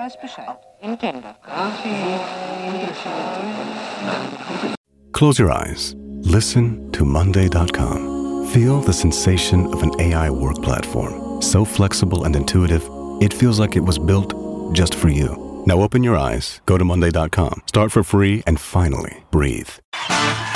weiß Bescheid. Nintendo. Close your eyes. Listen to Monday.com. Feel the sensation of an AI work platform. So flexible and intuitive, it feels like it was built just for you. Now open your eyes, go to Monday.com, start for free, and finally breathe.